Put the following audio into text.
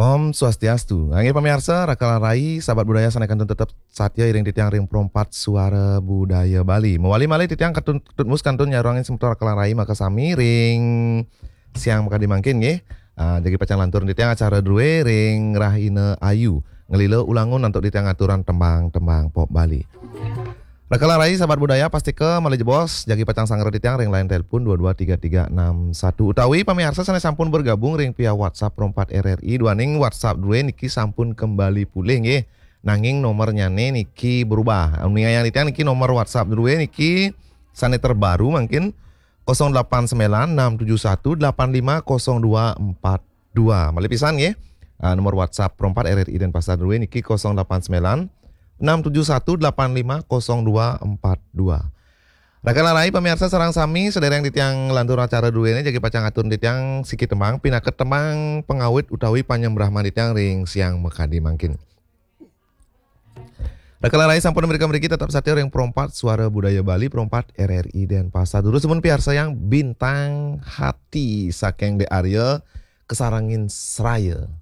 Om Swastiastu. Angin pemirsa, Rakala Rai, sahabat budaya sanaikan tetap satya iring titiang ring perompat suara budaya Bali. Mewali malih titiang ketun mus kantun nyarangin sementara Rakala Rai maka sami ring siang maka dimangkin nggih. Jadi pacang lantur titiang acara duwe ring Rahina Ayu. Ngelilo ulangun untuk titiang aturan tembang-tembang pop Bali. Rakala Rai sahabat budaya pasti ke malih bos jagi pacang sangger titiang ring lain telepon 223361 utawi pamirsa sana sampun bergabung ring via WhatsApp Rompat RRI duaning WhatsApp dua niki sampun kembali pulih nggih nanging nomornya niki berubah unia yang titiang niki nomor WhatsApp dua niki sana terbaru mungkin 089671850242 malih pisan nggih nomor WhatsApp Rompat RRI dan Pasar dua niki 089 671850242. Rakala Rai pemirsa sarang sami sedereng titiang lantur acara dua ini jadi pacang atur titiang sikit temang pinaket temang pengawit utawi panyembrahman titiang ring siang mekadi mangkin. Rakala Rai sampun mereka tetap satir yang perompat suara budaya Bali perompat RRI dan Pasar dulu semun piar sayang bintang hati saking de Arya kesarangin seraya.